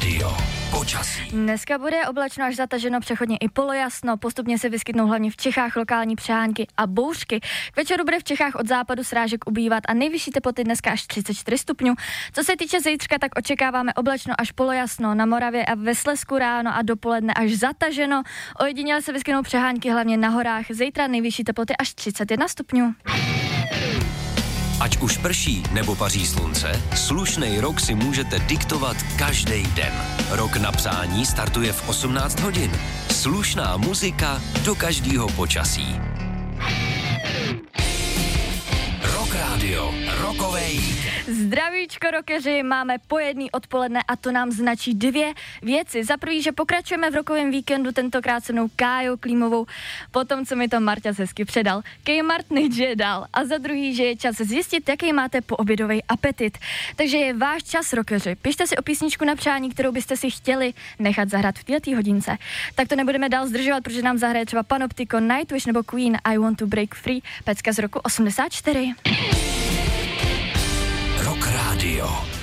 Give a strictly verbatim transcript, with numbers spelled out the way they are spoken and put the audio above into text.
Radio. Počasí. Dneska bude oblačno až zataženo, přechodně i polojasno, postupně se vyskytnou hlavně v Čechách lokální přehánky a bouřky. K večeru bude v Čechách od západu srážek ubývat a nejvyšší teploty dneska až třicet čtyři stupňů. Co se týče zítřka, tak očekáváme oblačno až polojasno, na Moravě a ve Slezsku ráno a dopoledne až zataženo. Ojediněle se vyskytnou přehánky hlavně na horách, zítra nejvyšší teploty až třicet jedna stupňů. Ať už prší nebo paří slunce, slušnej rok si můžete diktovat každý den. Rok na přání startuje v osmnáct hodin. Slušná muzika do každého počasí. Rock Radio, rokovej. Zdravíčko rokeři, máme po jedný odpoledne a to nám značí dvě věci. Za prvý, že pokračujeme v rokovém víkendu, tentokrát se mnou Kájou Klímovou, potom, co mi to Marta hezky předal. Kmart nejdže dál. A za druhý, že je čas zjistit, jaký máte poobědový apetit. Takže je váš čas, rokeři. Pište si o písničku na přání, kterou byste si chtěli nechat zahrát v této hodince. Tak to nebudeme dál zdržovat, protože nám zahraje třeba Panoptiko, Nightwish nebo Queen I Want to Break Free, pecka z roku osmdesát čtyři. Rock Radio.